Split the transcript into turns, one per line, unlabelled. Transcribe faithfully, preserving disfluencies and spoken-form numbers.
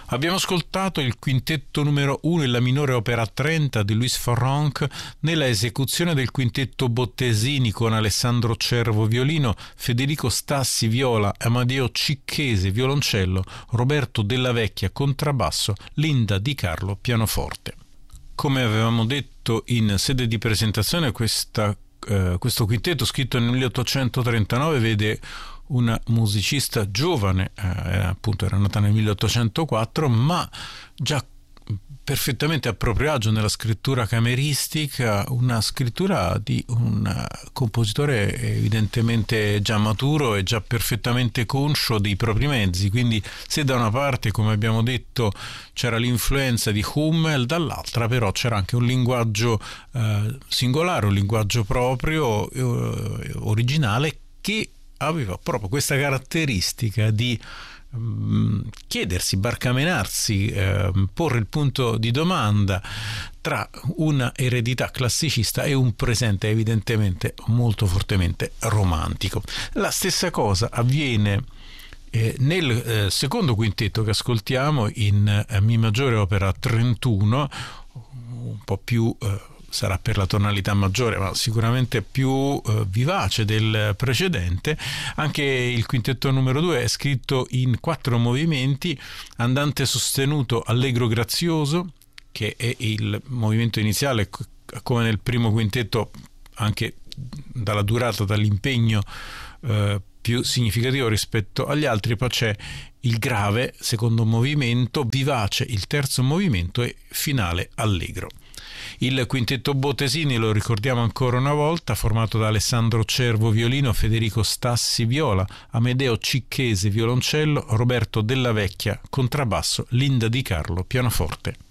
Abbiamo ascoltato il quintetto numero uno e la minore opera trenta di Louis Farrenc nella esecuzione del quintetto Bottesini con Alessandro Cervo violino, Federico Stassi viola, Amadeo Cicchese violoncello, Roberto Della Vecchia contrabbasso, Linda Di Carlo pianoforte. Come avevamo detto in sede di presentazione, questa, eh, questo quintetto scritto nel milleottocentotrentanove vede una musicista giovane, eh, appunto era nata nel milleottocentoquattro, ma già perfettamente a proprio agio nella scrittura cameristica, una scrittura di un compositore evidentemente già maturo e già perfettamente conscio dei propri mezzi. Quindi se da una parte, come abbiamo detto, c'era l'influenza di Hummel, dall'altra però c'era anche un linguaggio eh, singolare, un linguaggio proprio, eh, originale, che aveva proprio questa caratteristica di mh, chiedersi, barcamenarsi, eh, porre il punto di domanda tra una eredità classicista e un presente evidentemente molto fortemente romantico. La stessa cosa avviene eh, nel eh, secondo quintetto che ascoltiamo in eh, Mi maggiore opera trentuno, un po' più eh, sarà per la tonalità maggiore, ma sicuramente più eh, vivace del precedente. Anche il quintetto numero due è scritto in quattro movimenti: andante sostenuto allegro grazioso, che è il movimento iniziale, come nel primo quintetto, anche dalla durata, dall'impegno eh, più significativo rispetto agli altri. Poi c'è il grave, secondo movimento, vivace il terzo movimento e finale allegro. Il quintetto Bottesini, lo ricordiamo ancora una volta, formato da Alessandro Cervo violino, Federico Stassi viola, Amedeo Cicchese violoncello, Roberto Della Vecchia contrabbasso, Linda Di Carlo pianoforte.